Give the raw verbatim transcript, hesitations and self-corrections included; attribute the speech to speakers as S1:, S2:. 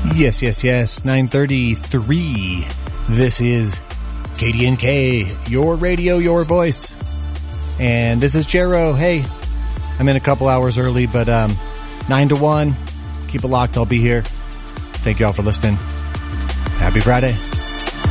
S1: Yes, yes, yes. nine thirty-three. This is K D N K, your radio, your voice. And this is Jero. Hey, I'm in a couple hours early, but um, nine to one. Keep it locked. I'll be here. Thank you all for listening. Happy Friday.